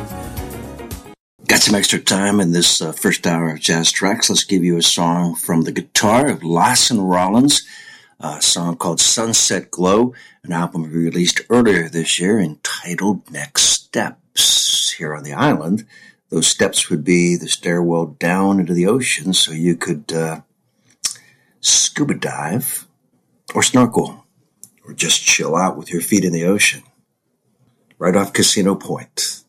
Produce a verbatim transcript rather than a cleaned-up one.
Got some extra time in this uh, first hour of Jazz Tracks. Let's give you a song from the guitar of Lassen Rollins, a song called Sunset Glow, an album we released earlier this year entitled Next Steps. Here on the island, those steps would be the stairwell down into the ocean so you could uh, scuba dive or snorkel or just chill out with your feet in the ocean right off Casino Point.